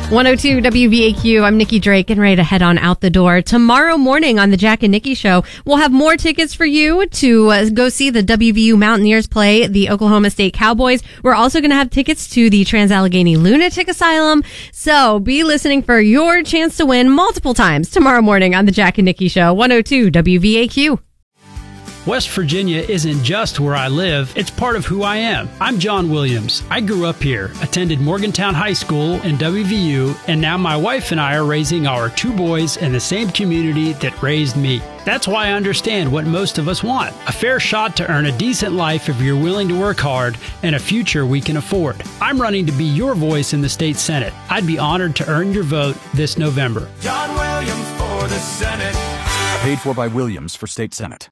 102 WVAQ. I'm Nikki Drake, and ready to head on out the door. Tomorrow morning on the Jack and Nikki Show, we'll have more tickets for you to go see the WVU Mountaineers play the Oklahoma State Cowboys. We're also going to have tickets to the Trans-Allegheny Lunatic Asylum. So be listening for your chance to win multiple times tomorrow morning on the Jack and Nikki Show. 102 WVAQ. West Virginia isn't just where I live, it's part of who I am. I'm John Williams. I grew up here, attended Morgantown High School and WVU, and now my wife and I are raising our two boys in the same community that raised me. That's why I understand what most of us want. A fair shot to earn a decent life if you're willing to work hard, and a future we can afford. I'm running to be your voice in the state Senate. I'd be honored to earn your vote this November. John Williams for the Senate. Paid for by Williams for state Senate.